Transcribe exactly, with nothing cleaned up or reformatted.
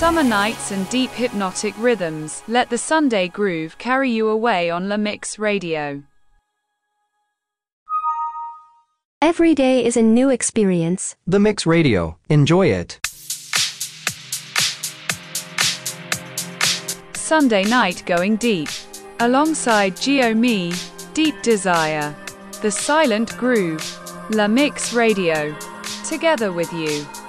Summer nights and deep hypnotic rhythms. Let the Sunday groove carry you away on La Mix Radio. Every day is a new experience. The Mix Radio. Enjoy it. Sunday night going deep. Alongside Gio Me, Deep Desire. The Silent Groove. La Mix Radio. Together with you.